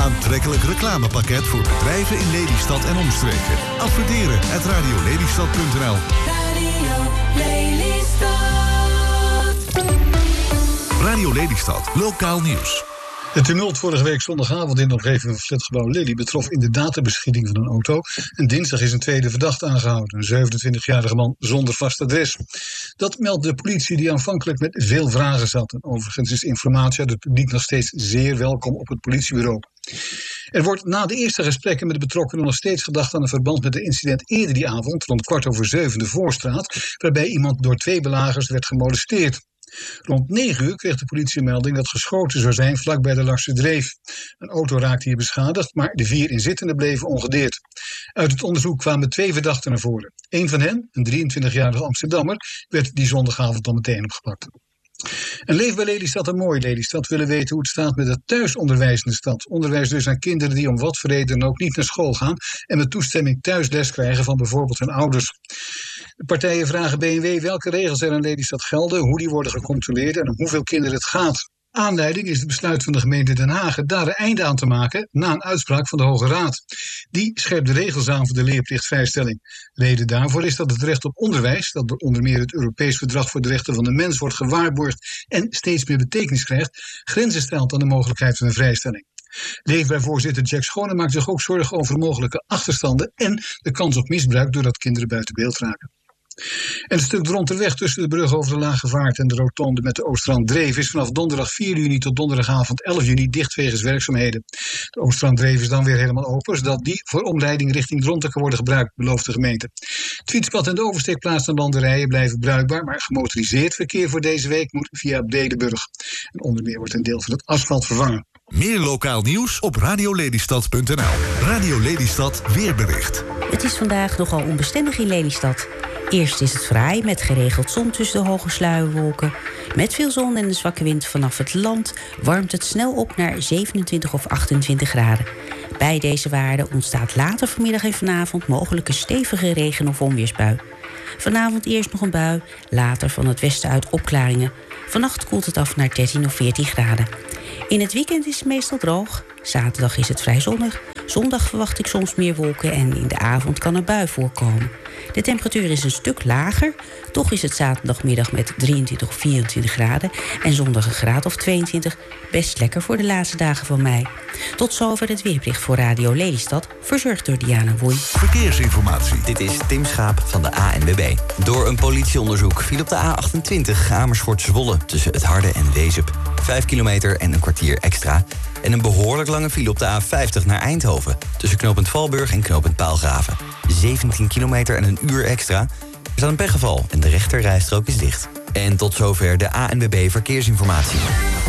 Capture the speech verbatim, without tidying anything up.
aantrekkelijk reclamepakket voor bedrijven in Lelystad en omstreken. Adverteren at radiolelystad punt n l. Radio Lelystad. Radio Lelystad, lokaal nieuws. Het tumult vorige week zondagavond in de omgeving van flatgebouw Lely betrof inderdaad de beschieting van een auto. En dinsdag is een tweede verdachte aangehouden, een zevenentwintigjarige man zonder vast adres. Dat meldt de politie die aanvankelijk met veel vragen zat. En overigens is informatie uit het publiek nog steeds zeer welkom op het politiebureau. Er wordt na de eerste gesprekken met de betrokkenen nog steeds gedacht aan een verband met een incident eerder die avond, rond kwart over zeven in de Voorstraat, waarbij iemand door twee belagers werd gemolesteerd. Rond negen uur kreeg de politie een melding dat geschoten zou zijn vlakbij de Larse Dreef. Een auto raakte hier beschadigd, maar de vier inzittenden bleven ongedeerd. Uit het onderzoek kwamen twee verdachten naar voren. Eén van hen, een drieëntwintigjarige Amsterdammer, werd die zondagavond al meteen opgepakt. En Leef bij Lelystad en Mooi Lelystad willen weten hoe het staat met het thuisonderwijs in de stad. Onderwijs dus aan kinderen die om wat voor reden ook niet naar school gaan en met toestemming thuisles krijgen van bijvoorbeeld hun ouders. De partijen vragen B N W welke regels er in Lelystad gelden, hoe die worden gecontroleerd en om hoeveel kinderen het gaat. Aanleiding is het besluit van de gemeente Den Haag daar een einde aan te maken na een uitspraak van de Hoge Raad. Die scherpt de regels aan voor de leerplichtvrijstelling. Reden daarvoor is dat het recht op onderwijs, dat door onder meer het Europees Verdrag voor de Rechten van de Mens wordt gewaarborgd en steeds meer betekenis krijgt, grenzen stelt aan de mogelijkheid van een vrijstelling. Leefbaar-voorzitter Jack Schone maakt zich ook zorgen over mogelijke achterstanden en de kans op misbruik doordat kinderen buiten beeld raken. En het stuk Dronterweg tussen de brug over de Lage Vaart en de rotonde met de Oostranddreef is vanaf donderdag vier juni tot donderdagavond elf juni dicht wegens werkzaamheden. De Oostranddreef is dan weer helemaal open, zodat die voor omleiding richting Dronten kan worden gebruikt, belooft de gemeente. Het fietspad en de oversteekplaats naar landerijen blijven bruikbaar, maar gemotoriseerd verkeer voor deze week moet via Bredeburg. En onder meer wordt een deel van het asfalt vervangen. Meer lokaal nieuws op radiolelystad punt n l. Radio Lelystad weerbericht. Het is vandaag nogal onbestendig in Lelystad. Eerst is het fraai met geregeld zon tussen de hoge sluierwolken. Met veel zon en een zwakke wind vanaf het land warmt het snel op naar zevenentwintig of achtentwintig graden. Bij deze waarden ontstaat later vanmiddag en vanavond mogelijk een stevige regen- of onweersbui. Vanavond eerst nog een bui, later van het westen uit opklaringen. Vannacht koelt het af naar dertien of veertien graden. In het weekend is het meestal droog. Zaterdag is het vrij zonnig. Zondag verwacht ik soms meer wolken en in de avond kan een bui voorkomen. De temperatuur is een stuk lager. Toch is het zaterdagmiddag met drieëntwintig of vierentwintig graden en zondag een graad of tweeëntwintig best lekker voor de laatste dagen van mei. Tot zover het weerbericht voor Radio Lelystad, verzorgd door Diana Woei. Verkeersinformatie. Dit is Tim Schaap van de A N W B. Door een politieonderzoek viel op de A achtentwintig Amersfoort-Zwolle tussen het Harde en Wezep vijf kilometer en een kwartier extra. En een behoorlijk lange file op de A vijftig naar Eindhoven tussen knooppunt Valburg en knooppunt Paalgraven. zeventien kilometer en een uur extra. Er staat een pechgeval en de rechterrijstrook is dicht. En tot zover de A N W B Verkeersinformatie.